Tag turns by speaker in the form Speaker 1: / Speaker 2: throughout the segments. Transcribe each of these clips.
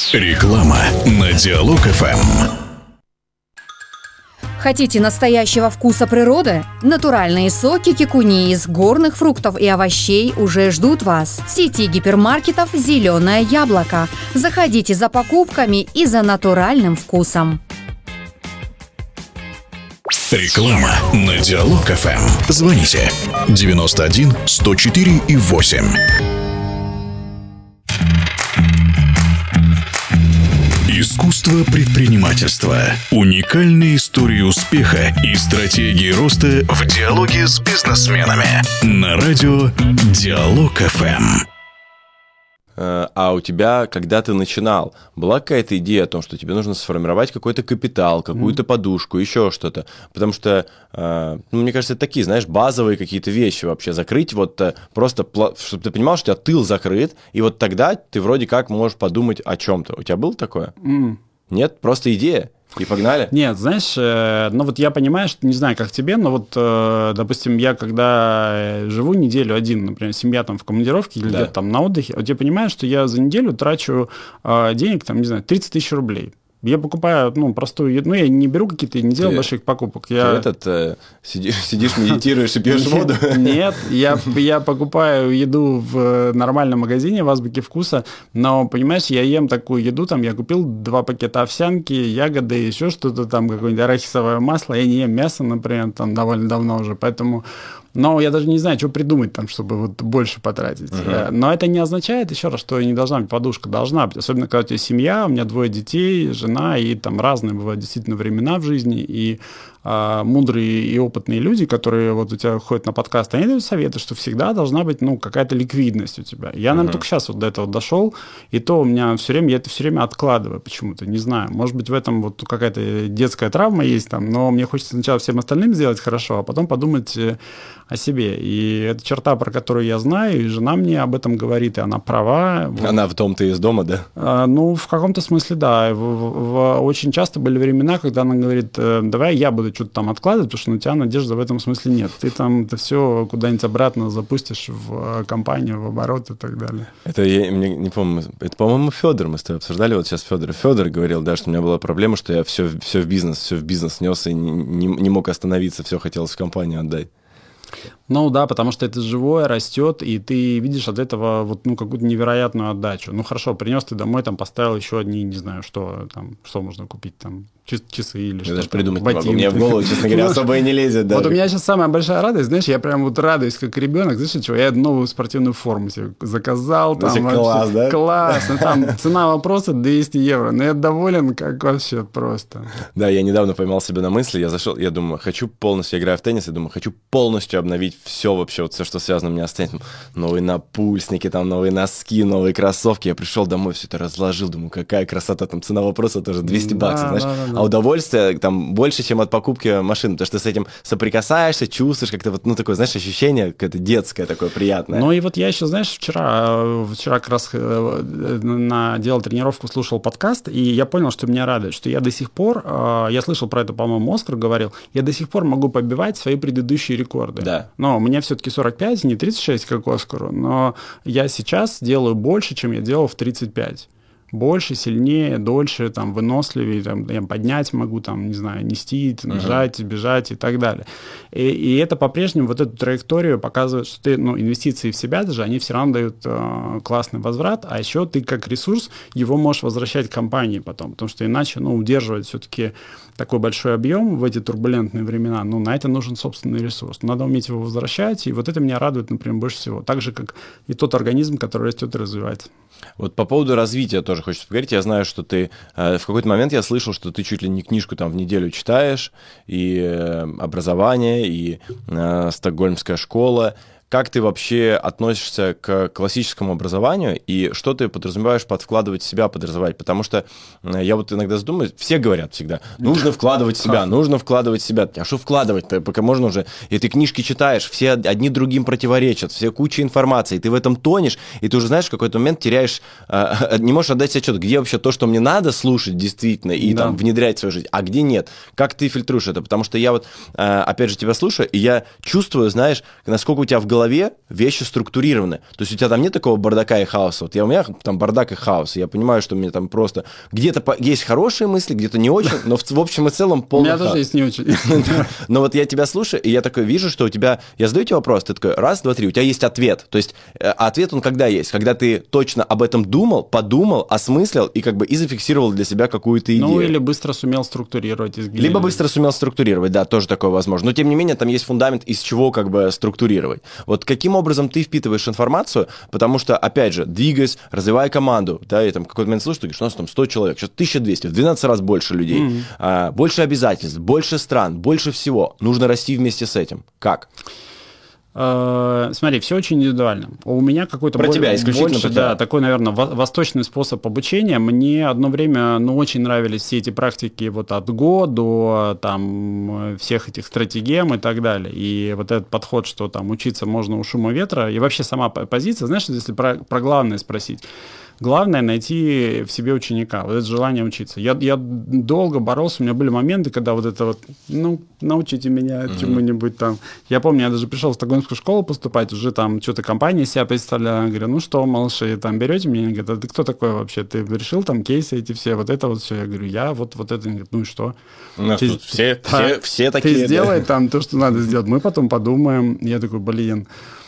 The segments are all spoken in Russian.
Speaker 1: Реклама на Диалог ФМ.
Speaker 2: Хотите настоящего вкуса природы? Натуральные соки кикуни из горных фруктов и овощей уже ждут вас. В сети гипермаркетов «Зеленое яблоко». Заходите за покупками и за натуральным вкусом.
Speaker 1: Реклама на Диалог ФМ. Звоните 91 104 и 8. Искусство предпринимательства. Уникальные истории успеха и стратегии роста в диалоге с бизнесменами. На радио Диалог ФМ.
Speaker 3: А у тебя, когда ты начинал, была какая-то идея о том, что тебе нужно сформировать какой-то капитал, какую-то подушку, еще что-то? Потому что, мне кажется, это такие, знаешь, базовые какие-то вещи вообще. Закрыть просто, чтобы ты понимал, что у тебя тыл закрыт, и вот тогда ты вроде как можешь подумать о чем-то. У тебя было такое? Нет? Просто идея? И погнали?
Speaker 4: Нет, знаешь, я понимаю, что не знаю, как тебе, но допустим, я когда живу неделю один, например, семья там в командировке или где-то там на отдыхе, я понимаю, что я за неделю трачу денег, там, не знаю, 30 тысяч рублей. Я покупаю, простую еду, я не беру какие-то, не делаю больших покупок.
Speaker 3: Ты сидишь, медитируешь и пьешь воду?
Speaker 4: Нет, я покупаю еду в нормальном магазине в Азбуке Вкуса, но, понимаешь, я ем такую еду, там, я купил 2 пакета овсянки, ягоды, еще что-то там, какое-нибудь арахисовое масло, я не ем мясо, например, там, довольно давно уже, поэтому... Но я даже не знаю, что придумать там, чтобы больше потратить. Но это не означает, еще раз, что не должна быть подушка. Должна быть. Особенно, когда у тебя семья, у меня 2 детей, жена, и там разные бывают действительно времена в жизни. И мудрые и опытные люди, которые вот у тебя ходят на подкаст, они дают советы, что всегда должна быть, какая-то ликвидность у тебя. Я, наверное, только сейчас до этого дошел, и то у меня я это все время откладываю почему-то, не знаю. Может быть, в этом какая-то детская травма есть там, но мне хочется сначала всем остальным сделать хорошо, а потом подумать о себе. И это черта, про которую я знаю, и жена мне об этом говорит, и она права.
Speaker 3: Она в том-то из дома, да?
Speaker 4: В каком-то смысле, да. Очень часто были времена, когда она говорит, давай я буду что-то там откладывать, потому что у тебя надежды в этом смысле нет. Ты там это все куда-нибудь обратно запустишь в компанию, в оборот и так далее.
Speaker 3: Это я не помню. Это, по-моему, Федор мы с тобой обсуждали. Вот сейчас Федор говорил, да, что у меня была проблема, что я все в бизнес нес и не мог остановиться, все хотелось в компанию отдать.
Speaker 4: Да, потому что это живое, растет, и ты видишь от этого какую-то невероятную отдачу. Хорошо, принес ты домой, там поставил еще одни, не знаю, что можно купить, там, часы или что-то.
Speaker 3: Я даже придумать не могу. Мне в голову, честно говоря, особо и не лезет.
Speaker 4: Вот у меня сейчас самая большая радость, знаешь, я прям радуюсь, как ребенок, знаешь, чего? Я новую спортивную форму себе заказал.
Speaker 3: Класс, да?
Speaker 4: Классно, там цена вопроса 200 евро, но я доволен, как вообще просто.
Speaker 3: Да, я недавно поймал себя на мысли, я думаю, я играю в теннис, я думаю, хочу полностью обновить все вообще, все, что связано у меня с теннисом. Новые напульсники, там, новые носки, новые кроссовки. Я пришел домой, все это разложил, думаю, какая красота, там цена вопроса тоже 200 баксов, знаешь. Да. А удовольствие там больше, чем от покупки машины, потому что ты с этим соприкасаешься, чувствуешь как-то такое, знаешь, ощущение какое-то детское такое приятное.
Speaker 4: И вот я еще, знаешь, вчера как раз делал тренировку, слушал подкаст, и я понял, что меня радует, что я до сих пор, я слышал про это, по-моему, Оскар говорил, я до сих пор могу побивать свои предыдущие рекорды.
Speaker 3: Да.
Speaker 4: Но мне все-таки 45, не 36, как Оскару, но я сейчас делаю больше, чем я делал в 35. Больше, сильнее, дольше, там, выносливее, там, я поднять могу, там, не знаю, нести, нажать, бежать и так далее. И это по-прежнему вот эту траекторию показывает, что ты, инвестиции в себя даже, они все равно дают классный возврат, а еще ты как ресурс его можешь возвращать компании потом, потому что иначе, удерживать все-таки такой большой объем в эти турбулентные времена, на это нужен собственный ресурс. Надо уметь его возвращать, и вот это меня радует, например, больше всего. Так же, как и тот организм, который растет и развивается.
Speaker 3: Вот по поводу развития тоже хочется поговорить. Я знаю, что ты в какой-то момент я слышал, что ты чуть ли не книжку там в неделю читаешь, и образование, и Стокгольмская школа. Как ты вообще относишься к классическому образованию и что ты подразумеваешь под вкладывать в себя, подразумевать? Потому что я вот иногда задумываюсь, все говорят всегда, нужно вкладывать в себя, нужно вкладывать в себя. А что вкладывать-то? Пока можно уже, и ты книжки читаешь, все одни другим противоречат, все куча информации, и ты в этом тонешь, и ты уже, знаешь, в какой-то момент теряешь, не можешь отдать себе отчет, где вообще то, что мне надо слушать действительно и там внедрять в свою жизнь, а где нет. Как ты фильтруешь это? Потому что я вот, опять же, тебя слушаю, и я чувствую, знаешь, насколько у тебя в голове голове вещи структурированы. То есть у тебя там нет такого бардака и хаоса. Вот у меня там бардак и хаос. Я понимаю, что у меня там просто где-то есть хорошие мысли, где-то не очень, но в общем и целом полный хаос.
Speaker 4: У меня тоже есть не очень.
Speaker 3: Но вот я тебя слушаю, и я такой вижу, что у тебя... Я задаю тебе вопрос, ты такой, раз, два, три, у тебя есть ответ. То есть ответ он когда есть? Когда ты точно об этом думал, подумал, осмыслил и как бы и зафиксировал для себя какую-то идею.
Speaker 4: Ну или быстро сумел структурировать.
Speaker 3: Либо быстро сумел структурировать, да, тоже такое возможно. Но тем не менее там есть фундамент, из чего как бы структурировать. Вот каким образом ты впитываешь информацию, потому что, опять же, двигаясь, развивая команду, да, и там какой-то момент слышишь, ты говоришь, у нас там 100 человек, сейчас 1200, в 12 раз больше людей, больше обязательств, больше стран, больше всего. Нужно расти вместе с этим. Как?
Speaker 4: Смотри, все очень индивидуально. У меня какой-то больше, да, такой, наверное, восточный способ обучения. Мне одно время, очень нравились все эти практики вот от Го до там всех этих стратегем и так далее. И вот этот подход, что там учиться можно у шума ветра, и вообще сама позиция, знаешь, если про главное спросить. Главное — найти в себе ученика, вот это желание учиться. Я долго боролся, у меня были моменты, когда вот это вот, научите меня чему-нибудь там. Я помню, я даже пришел в стокгольмскую школу поступать, уже там что-то компания себя представляла. Говорю, ну что, малыши, там берете меня? Они говорят, а ты кто такой вообще? Ты решил там кейсы эти все, вот это вот все? Я говорю, я вот это. Они говорят, ну и что?
Speaker 3: У нас тут все такие.
Speaker 4: Ты сделай там то, что надо сделать. Мы потом подумаем. Я такой, блин.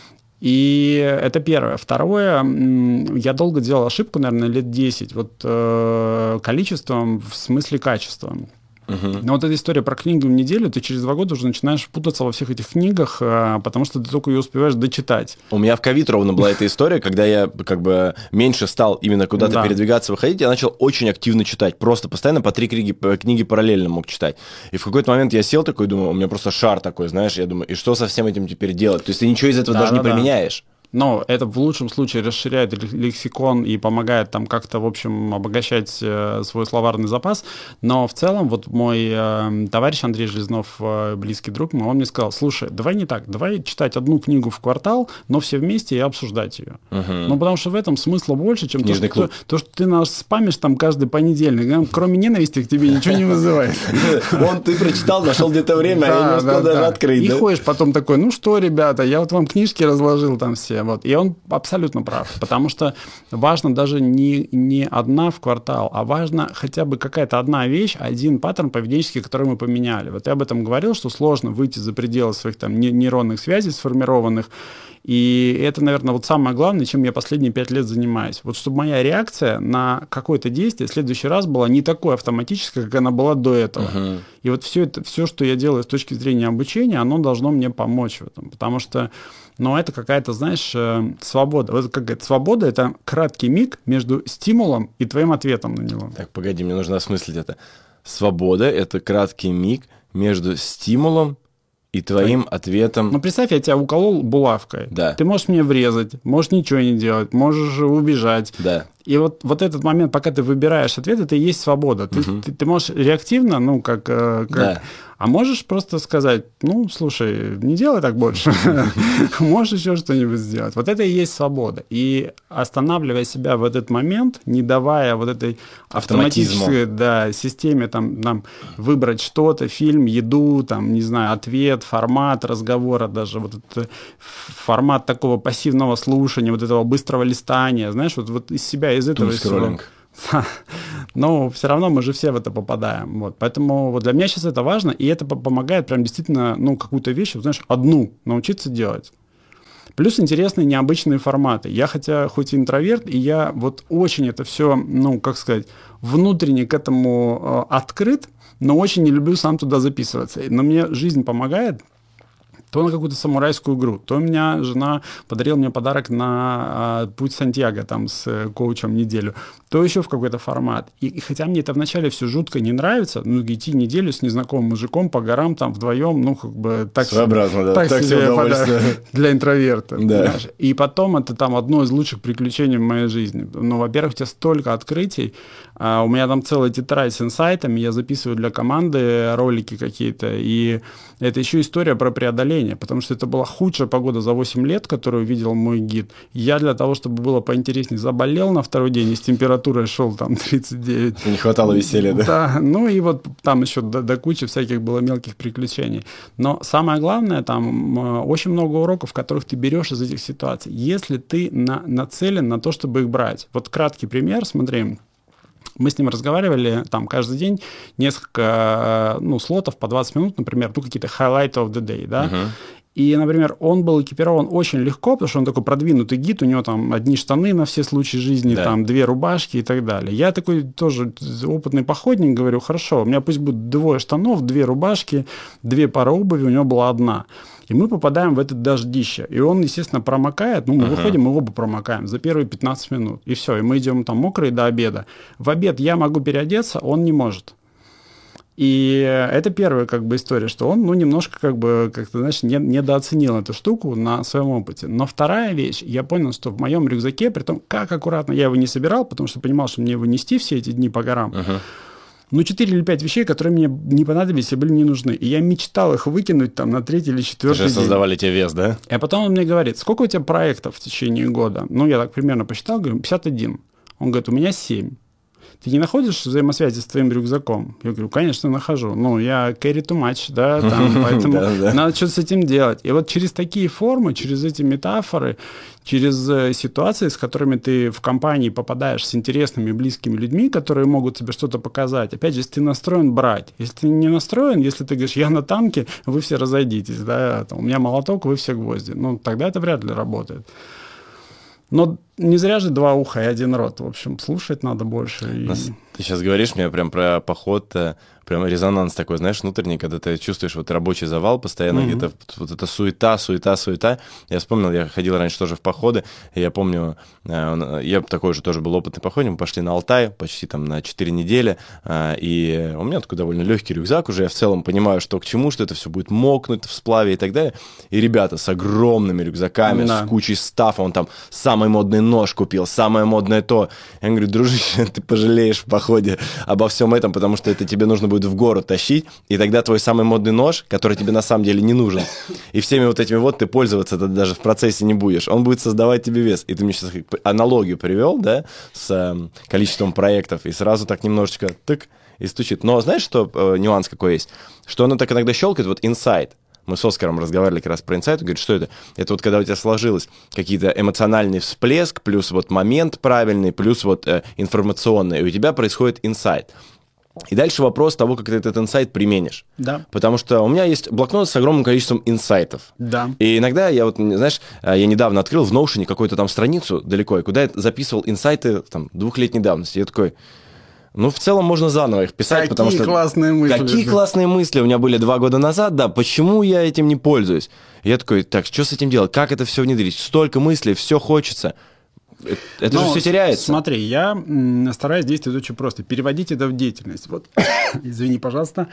Speaker 4: И это первое. Второе, я долго делал ошибку, наверное, лет 10, вот количеством в смысле качеством. Но вот эта история про книгу в неделю, ты через 2 года уже начинаешь путаться во всех этих книгах, потому что ты только ее успеваешь дочитать.
Speaker 3: У меня в ковид ровно была эта история, когда я как бы меньше стал именно куда-то передвигаться, выходить, я начал очень активно читать, просто постоянно по 3 книги параллельно мог читать. И в какой-то момент я сел такой, думаю, у меня просто шар такой, знаешь, я думаю, и что со всем этим теперь делать? То есть ты ничего из этого даже не применяешь.
Speaker 4: Но это в лучшем случае расширяет лексикон и помогает там как-то, в общем, обогащать свой словарный запас. Но в целом вот мой товарищ Андрей Железнов, близкий друг мой, он мне сказал, слушай, давай не так, давай читать 1 книгу в квартал, но все вместе и обсуждать ее. Ну, потому что в этом смысла больше, чем то, что ты нас спамишь там каждый понедельник. Кроме ненависти к тебе ничего не вызывает.
Speaker 3: Ты прочитал, нашел где-то время, а я не успел даже открыть.
Speaker 4: И ходишь потом такой, ну что, ребята, я вот вам книжки разложил там все. Вот. И он абсолютно прав, потому что важно даже не 1 в квартал, а важно хотя бы какая-то одна вещь, один паттерн поведенческий, который мы поменяли. Вот я об этом говорил, что сложно выйти за пределы своих там нейронных связей сформированных, и это, наверное, вот самое главное, чем я последние 5 лет занимаюсь. Вот чтобы моя реакция на какое-то действие в следующий раз была не такой автоматической, как она была до этого. И вот все, что я делаю с точки зрения обучения, оно должно мне помочь в этом, потому что это какая-то, знаешь, свобода. Вот какая-то свобода — это краткий миг между стимулом и твоим ответом на него.
Speaker 3: Так, погоди, мне нужно осмыслить это. Свобода — это краткий миг между стимулом и твоим ответом.
Speaker 4: Представь, я тебя уколол булавкой.
Speaker 3: Да.
Speaker 4: Ты можешь мне врезать, можешь ничего не делать, можешь убежать.
Speaker 3: Да.
Speaker 4: И вот этот момент, пока ты выбираешь ответ, это и есть свобода. Ты можешь реактивно,
Speaker 3: Да.
Speaker 4: А можешь просто сказать, слушай, не делай так больше. Можешь еще что-нибудь сделать. Вот это и есть свобода. И останавливая себя в этот момент, не давая вот этой автоматической системе нам выбрать что-то, фильм, еду, там, не знаю, ответ, формат разговора, даже вот этот формат такого пассивного слушания, вот этого быстрого листания, знаешь, вот из себя, из этого всего. Но все равно мы же все в это попадаем. Вот. Поэтому вот для меня сейчас это важно, и это помогает прям действительно какую-то вещь, знаешь, одну научиться делать. Плюс интересные необычные форматы. Я хоть и интроверт, и я вот очень это все, внутренне к этому открыт, но очень не люблю сам туда записываться. Но мне жизнь помогает. То на какую-то самурайскую игру, то у меня жена подарила мне подарок на путь Сантьяго там с коучем неделю, то еще в какой-то формат. И хотя мне это вначале все жутко не нравится, идти неделю с незнакомым мужиком по горам там вдвоем, так
Speaker 3: своеобразно,
Speaker 4: так себе подарок для интроверта.
Speaker 3: Да.
Speaker 4: И потом это там одно из лучших приключений в моей жизни. Во-первых, у тебя столько открытий, у меня там целая тетрадь с инсайтами, я записываю для команды ролики какие-то, и это еще история про преодоление. удивление, потому что это была худшая погода за 8 лет, которую видел мой гид. Я для того, чтобы было поинтереснее, заболел на второй день, и с температурой шел там 39.
Speaker 3: Не хватало веселья, да?
Speaker 4: Да, ну и вот там еще до кучи всяких было мелких приключений. Но самое главное, там очень много уроков, которых ты берешь из этих ситуаций, если ты нацелен на то, чтобы их брать. Вот краткий пример, смотри. Мы с ним разговаривали там каждый день несколько слотов по 20 минут, например, какие-то highlight of the day, да. И, например, он был экипирован очень легко, потому что он такой продвинутый гид, у него там одни штаны на все случаи жизни, да. Там 2 рубашки и так далее. Я такой тоже опытный походник, говорю, хорошо, у меня пусть будет 2 штанов, 2 рубашки, 2 пары обуви, у него была 1. И мы попадаем в это дождище. И он, естественно, промокает. Мы выходим, мы оба промокаем за первые 15 минут. И все, и мы идем там мокрые до обеда. В обед я могу переодеться, он не может. И это первая история, что он немножко как-то, знаешь, недооценил эту штуку на своем опыте. Но вторая вещь, я понял, что в моем рюкзаке, при том, как аккуратно я его не собирал, потому что понимал, что мне его нести все эти дни по горам, 4 или 5 вещей, которые мне не понадобились и были не нужны. И я мечтал их выкинуть там на 3-й или 4-й день.
Speaker 3: Уже создавали тебе вес, да?
Speaker 4: А потом он мне говорит, сколько у тебя проектов в течение года? Я так примерно посчитал, говорю, 51. Он говорит, у меня 7. Ты не находишь взаимосвязи с твоим рюкзаком? Я говорю, конечно, нахожу. Я carry too much, да, там, поэтому надо что-то с этим делать. И вот через такие формы, через эти метафоры, через ситуации, с которыми ты в компании попадаешь с интересными, близкими людьми, которые могут тебе что-то показать. Опять же, если ты настроен брать. Если ты не настроен, если ты говоришь, я на танке, вы все разойдитесь, да, там, у меня молоток, вы все гвозди. Тогда это вряд ли работает. Но не зря же 2 уха и 1 рот. В общем, слушать надо больше.
Speaker 3: Ты сейчас говоришь мне прям про поход, прям резонанс такой, знаешь, внутренний, когда ты чувствуешь рабочий завал постоянно, где-то вот эта суета. Я вспомнил, я ходил раньше тоже в походы, и я помню, я такой же тоже был опытный походник, мы пошли на Алтай почти там на 4 недели, и у меня такой довольно легкий рюкзак уже, я в целом понимаю, что к чему, что это все будет мокнуть в сплаве и так далее, и ребята с огромными рюкзаками, с кучей стафа, он там самый модный нож купил, самое модное то. Я говорю, дружище, ты пожалеешь в походе обо всем этом, потому что это тебе нужно будет в город тащить, и тогда твой самый модный нож, который тебе на самом деле не нужен, и всеми вот этими ты пользоваться даже в процессе не будешь, он будет создавать тебе вес. И ты мне сейчас аналогию привел, да, с количеством проектов, и сразу так немножечко тык и стучит. Но знаешь, что нюанс какой есть? Что оно так иногда щелкает, инсайт. Мы с Оскаром разговаривали как раз про инсайт, он говорит, что это? Это когда у тебя сложилось какие-то эмоциональный всплеск, плюс момент правильный, плюс информационный, и у тебя происходит инсайт. И дальше вопрос того, как ты этот инсайт применишь.
Speaker 4: Да.
Speaker 3: Потому что у меня есть блокнот с огромным количеством инсайтов.
Speaker 4: Да.
Speaker 3: И иногда я я недавно открыл в Notion какую-то там страницу далеко, и куда я записывал инсайты 2-летней давности. Я такой... в целом можно заново их писать, потому что...
Speaker 4: классные мысли.
Speaker 3: Какие классные мысли у меня были 2 года назад, да, почему я этим не пользуюсь? Я такой, так, что с этим делать? Как это все внедрить? Столько мыслей, все хочется. Это же все теряется.
Speaker 4: Смотри, я стараюсь действовать очень просто. Переводить это в деятельность. Извини, пожалуйста.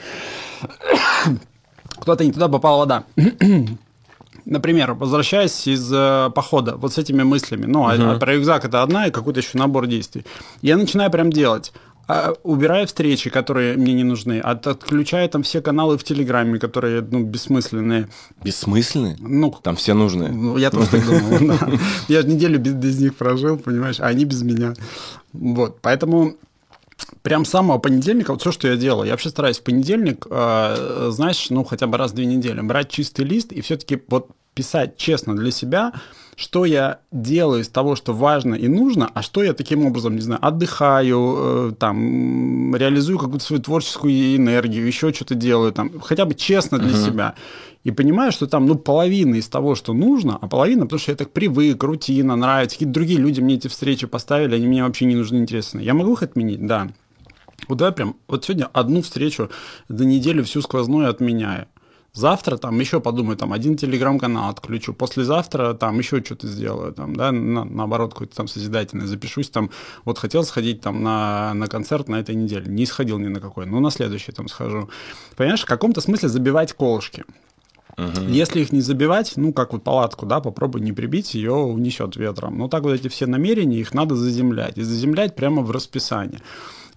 Speaker 4: Куда-то не туда попала вода. Например, возвращаясь из похода с этими мыслями, про рюкзак это одна и какой-то еще набор действий. Я начинаю прям делать. Убираю встречи, которые мне не нужны, отключаю там все каналы в Телеграме, которые, бессмысленные.
Speaker 3: Бессмысленные? Там все нужные.
Speaker 4: Я тоже так думал, да. Я же неделю без них прожил, понимаешь, а они без меня. Поэтому прям с самого понедельника, все, что я делаю, я вообще стараюсь в понедельник, знаешь, хотя бы раз в 2 недели брать чистый лист и все-таки писать честно для себя, что я делаю из того, что важно и нужно, а что я таким образом, не знаю, отдыхаю, реализую какую-то свою творческую энергию, еще что-то делаю, хотя бы честно для себя. И понимаю, что там, половина из того, что нужно, а половина, потому что я так привык, рутина, нравится, какие-то другие люди мне эти встречи поставили, они мне вообще не нужны, интересны. Я могу их отменить? Да. Давай прям, сегодня одну встречу за неделю всю сквозную отменяю. Завтра еще подумаю, 1 телеграм-канал отключу. Послезавтра еще что-то сделаю, наоборот, какой-то созидательный. Запишусь хотел сходить на концерт на этой неделе. Не сходил ни на какой, на следующий схожу. Понимаешь, в каком-то смысле забивать колышки. Если их не забивать, как палатку, попробуй не прибить, ее унесет ветром. Так эти все намерения, их надо заземлять. И заземлять прямо в расписание.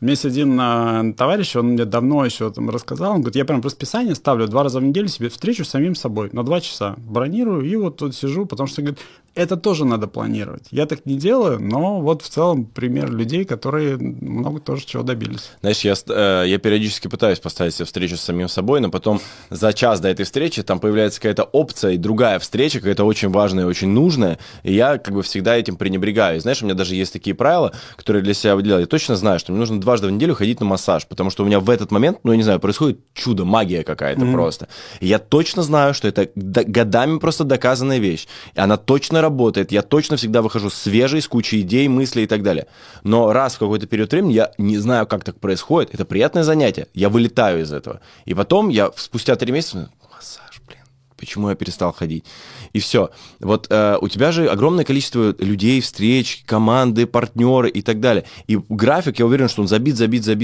Speaker 4: У меня есть один товарищ, он мне давно еще там рассказал, он говорит, я прям в расписание ставлю 2 раза в неделю себе встречу с самим собой на 2 часа. Бронирую и вот тут сижу, потому что, говорит, это тоже надо планировать. Я так не делаю, но вот в целом пример людей, которые много тоже чего добились.
Speaker 3: Знаешь, я периодически пытаюсь поставить себе встречу с самим собой, но потом за час до этой встречи там появляется какая-то опция и другая встреча, какая-то очень важная и очень нужная, и я как бы всегда этим пренебрегаю. И, знаешь, у меня даже есть такие правила, которые для себя выделял. Я точно знаю, что мне нужно 2 раза в неделю ходить на массаж, потому что у меня в этот момент, ну, я не знаю, происходит чудо, магия какая-то просто. И я точно знаю, что это годами просто доказанная вещь. И она точно работает. Я точно всегда выхожу свежий, с кучей идей, мыслей и так далее. Но раз в какой-то период времени, я не знаю, как так происходит, это приятное занятие, я вылетаю из этого. И потом я спустя 3 месяца, массаж, блин, почему я перестал ходить? И все. Вот у тебя же огромное количество людей, встреч, команды, партнеры и так далее. И график, я уверен, что он забит.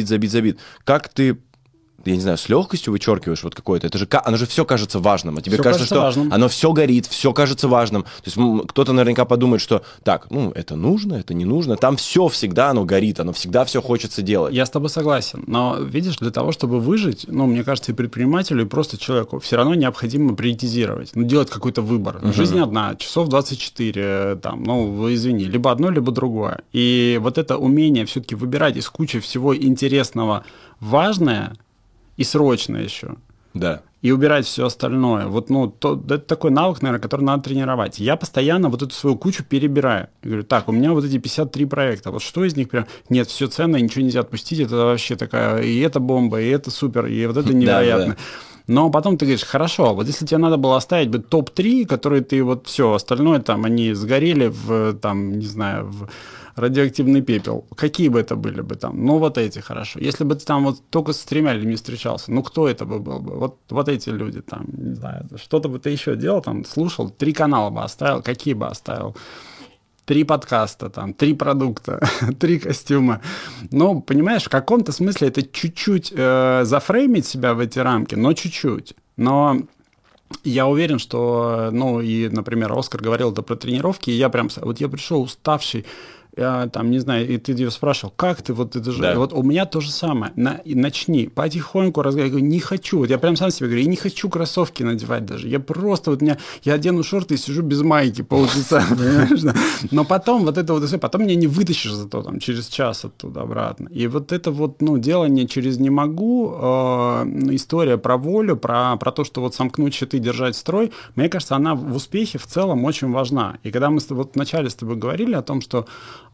Speaker 3: Как ты, я не знаю, с легкостью вычеркиваешь вот какое-то? Это же, оно же все кажется важным, а тебе
Speaker 4: всё
Speaker 3: кажется, что
Speaker 4: важным.
Speaker 3: оно все горит, все кажется важным. То есть кто-то наверняка подумает, что так, ну, это нужно, это не нужно. Там все всегда оно горит, оно всегда все хочется делать.
Speaker 4: Я с тобой согласен, но видишь, для того, чтобы выжить, ну, мне кажется, и предпринимателю, и просто человеку все равно необходимо приоритизировать, ну, делать какой-то выбор. Жизнь одна, часов 24, там, ну, извини, либо одно, либо другое. И вот это умение все-таки выбирать из кучи всего интересного важное и срочное еще.
Speaker 3: Да.
Speaker 4: И убирать все остальное. Вот, ну, это такой навык, наверное, который надо тренировать. Я постоянно вот эту свою кучу перебираю. Я говорю, так, у меня вот эти 53 проекта, вот что из них прям... Нет, все ценное, ничего нельзя отпустить, это вообще такая... И это бомба, и это супер, и вот это невероятно. Но потом ты говоришь, хорошо, вот если тебе надо было оставить бы топ-3, которые ты вот все, остальное там, они сгорели в, там, не знаю, в радиоактивный пепел. Какие бы это были бы там? Ну, вот эти, хорошо. Если бы ты там вот только с 3 людьми встречался, ну, кто это бы был бы? Вот эти люди там, не знаю, что-то бы ты еще делал, там, слушал, 3 канала бы оставил, какие бы оставил? 3 подкаста, там, 3 продукта, 3 костюма. Ну, понимаешь, в каком-то смысле это чуть-чуть зафреймить себя в эти рамки, но чуть-чуть. Но я уверен, что, ну, и, например, Оскар говорил это про тренировки, и я прям, вот я пришел уставший, там, не знаю, и ты ее спрашивал, как ты, вот это же,
Speaker 3: да.
Speaker 4: Вот у меня то же самое, начни, потихоньку разговаривать, я говорю, не хочу, вот я прям сам себе говорю, я не хочу кроссовки надевать даже, я просто, вот я одену шорты и сижу без майки полчаса, понимаешь, но потом вот это вот, потом меня не вытащишь зато там через час оттуда обратно, и вот это вот, ну, делание через не могу, история про волю, про то, что вот сомкнуть щиты, держать строй, мне кажется, она в успехе в целом очень важна, и когда мы вот вначале с тобой говорили о том, что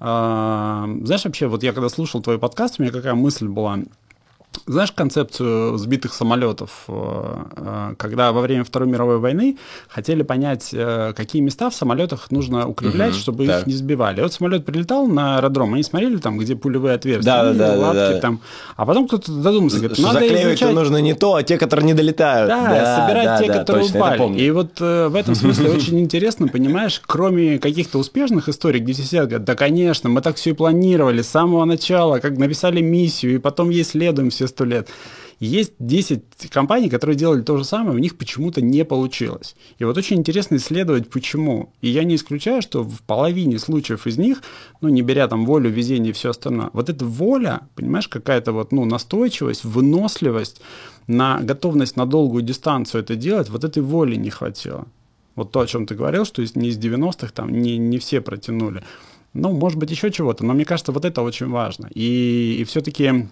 Speaker 4: знаешь, вообще, вот я когда слушал твой подкаст, у меня какая мысль была. Знаешь концепцию сбитых самолетов, когда во время Второй мировой войны хотели понять, какие места в самолетах нужно укреплять, чтобы их не сбивали. И вот самолет прилетал на аэродром, они смотрели там, где пулевые отверстия, лапки там, а потом кто-то додумался, говорит, надо
Speaker 3: заклеивать изучать... нужно не то, а те, которые не долетают.
Speaker 4: Собирать те, которые точно, упали. И вот в этом смысле очень интересно, понимаешь, кроме каких-то успешных историй, где все сидят, говорят, да, конечно, мы так все и планировали с самого начала, как написали миссию, и потом ей следуем все 100 лет. Есть 10 компаний, которые делали то же самое, у них почему-то не получилось. И вот очень интересно исследовать, почему. И я не исключаю, что в половине случаев из них, ну, не беря там волю, везение и все остальное, вот эта воля, понимаешь, какая-то вот, ну, настойчивость, выносливость, на готовность на долгую дистанцию это делать, вот этой воли не хватило. Вот то, о чем ты говорил, что не из 90-х там не все протянули. Ну, может быть, еще чего-то, но мне кажется, вот это очень важно. И все-таки...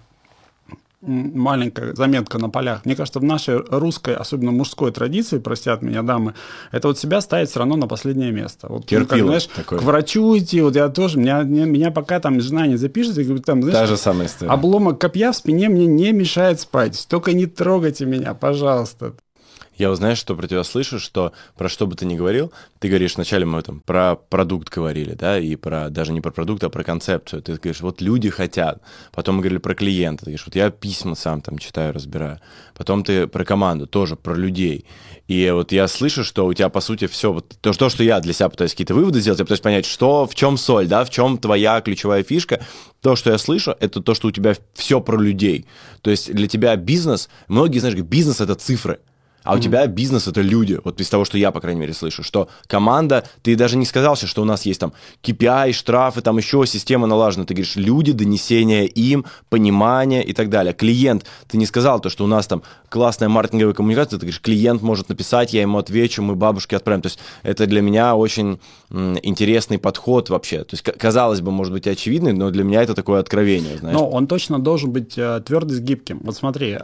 Speaker 4: маленькая заметка на полях. Мне кажется, в нашей русской, особенно мужской традиции, простят меня дамы, это вот себя ставить все равно на последнее место. Вот,
Speaker 3: терпило,
Speaker 4: как, знаешь,
Speaker 3: такое.
Speaker 4: К врачу идти, вот я тоже, меня пока там жена не запишет, я говорю, там, знаешь,
Speaker 3: та же самая история.
Speaker 4: Обломок копья в спине мне не мешает спать. Только не трогайте меня, пожалуйста.
Speaker 3: Я узнаю, что про тебя слышу, что про что бы ты ни говорил, ты говоришь, вначале мы там про продукт говорили, да, и про даже не про продукт, а про концепцию. Ты говоришь, вот люди хотят. Потом мы говорили про клиента. Ты говоришь, вот я письма сам там читаю, разбираю. Потом ты про команду, тоже про людей. И вот я слышу, что у тебя, по сути, все, вот то, что я для себя пытаюсь какие-то выводы сделать, я пытаюсь понять, что, в чем соль, да, в чем твоя ключевая фишка. То, что я слышу, это то, что у тебя все про людей. То есть для тебя бизнес, многие, знаешь, бизнес — это цифры. А у тебя бизнес — это люди. Вот из того, что я, по крайней мере, слышу, что команда, ты даже не сказал сейчас, что у нас есть там KPI, штрафы, там еще система налажена. Ты говоришь, люди, донесение им, понимание и так далее. Клиент, ты не сказал то, что у нас там классная маркетинговая коммуникация, ты говоришь, клиент может написать, я ему отвечу, мы бабушке отправим. То есть это для меня очень интересный подход вообще. То есть, казалось бы, может быть, очевидный, но для меня это такое откровение, знаешь.
Speaker 4: Но он точно должен быть твердый, гибким. Вот смотри,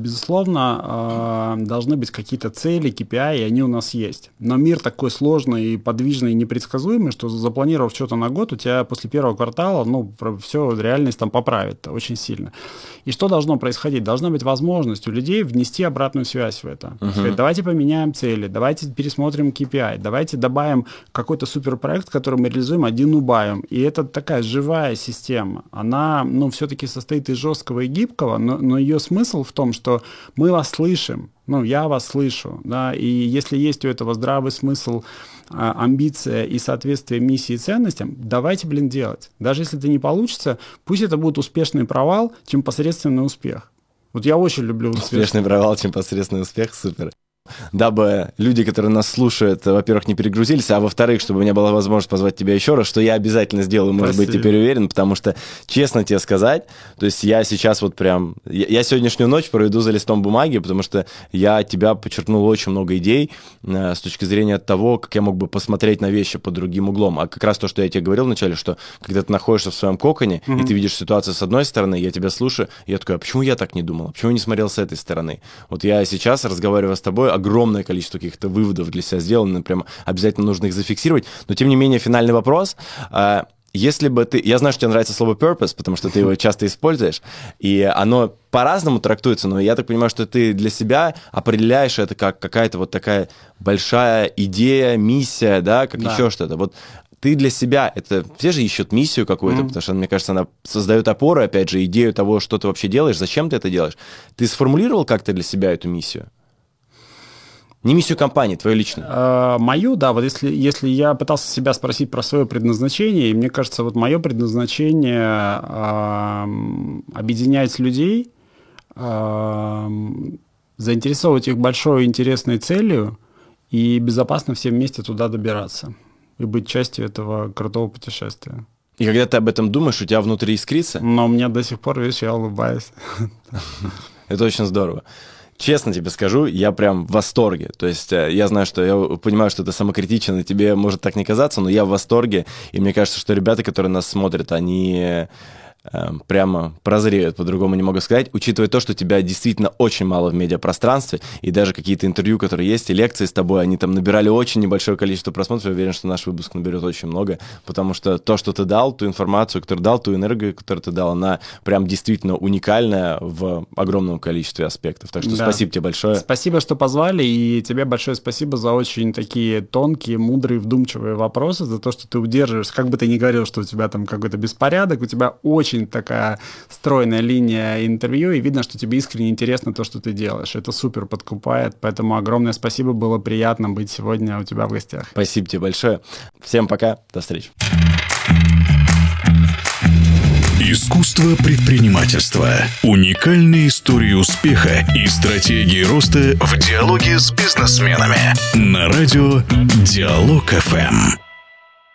Speaker 4: безусловно, должны быть какие-то цели, KPI, и они у нас есть. Но мир такой сложный, подвижный и непредсказуемый, что запланировав что-то на год, у тебя после первого квартала, все, реальность там поправит очень сильно. И что должно происходить? Должна быть возможность у людей внести обратную связь в это. Сказать, давайте поменяем цели, давайте пересмотрим KPI, давайте добавим какой-то суперпроект, который мы реализуем, один убавим. И это такая живая система. Она, все-таки состоит из жесткого и гибкого, но ее смысл в том, что мы вас слышим, я вас слышу, да, и если есть у этого здравый смысл, амбиция и соответствие миссии и ценностям, давайте, делать. Даже если это не получится, пусть это будет успешный провал, чем посредственный успех. Вот я очень люблю
Speaker 3: успешный провал, чем посредственный успех, супер. Дабы люди, которые нас слушают, во-первых, не перегрузились, а во-вторых, чтобы у меня была возможность позвать тебя еще раз, что я обязательно сделаю, может быть, теперь уверен, потому что, честно тебе сказать, то есть я сейчас вот прям, я сегодняшнюю ночь проведу за листом бумаги, потому что я от тебя подчеркнул очень много идей с точки зрения того, как я мог бы посмотреть на вещи под другим углом. А как раз то, что я тебе говорил вначале, что когда ты находишься в своем коконе, и ты видишь ситуацию с одной стороны, я тебя слушаю, и я такой, а почему я так не думал? А почему я не смотрел с этой стороны? Вот я сейчас, разговаривая с тобой, огромное количество каких-то выводов для себя сделано, прям обязательно нужно их зафиксировать. Но, тем не менее, финальный вопрос. Если бы ты... Я знаю, что тебе нравится слово purpose, потому что ты его часто используешь, и оно по-разному трактуется, но я так понимаю, что ты для себя определяешь это как какая-то вот такая большая идея, миссия, да, как еще что-то. Вот ты для себя, это все же ищут миссию какую-то, потому что, мне кажется, она создает опору, опять же, идею того, что ты вообще делаешь, зачем ты это делаешь. Ты сформулировал как-то для себя эту миссию? Не миссию компании, твою личную.
Speaker 4: Мою, да, вот если я пытался себя спросить про свое предназначение, и мне кажется, вот мое предназначение объединять людей, заинтересовывать их большой интересной целью и безопасно все вместе туда добираться и быть частью этого крутого путешествия.
Speaker 3: И когда ты об этом думаешь, у тебя внутри искрится?
Speaker 4: Но у меня до сих пор, видишь, я улыбаюсь.
Speaker 3: Это очень здорово. Честно тебе скажу, я прям в восторге. То есть я знаю, что я понимаю, что ты самокритичен, и тебе может так не казаться, но я в восторге. И мне кажется, что ребята, которые нас смотрят, они прямо прозреют, по-другому не могу сказать, учитывая то, что тебя действительно очень мало в медиапространстве, и даже какие-то интервью, которые есть, и лекции с тобой, они там набирали очень небольшое количество просмотров. Я уверен, что наш выпуск наберет очень много, потому что то, что ты дал, ту информацию, которую дал, ту энергию, которую ты дал, она прям действительно уникальная в огромном количестве аспектов. Так что спасибо тебе большое.
Speaker 4: Спасибо, что позвали, и тебе большое спасибо за очень такие тонкие, мудрые, вдумчивые вопросы, за то, что ты удерживаешь, как бы ты ни говорил, что у тебя там какой-то беспорядок, у тебя очень такая стройная линия интервью, и видно, что тебе искренне интересно то, что ты делаешь. Это супер подкупает, поэтому огромное спасибо, было приятно быть сегодня у тебя в гостях.
Speaker 3: Спасибо тебе большое. Всем пока, до встречи.
Speaker 1: Искусство предпринимательства. Уникальные истории успеха и стратегии роста в диалоге с бизнесменами. На радио Диалог ФМ.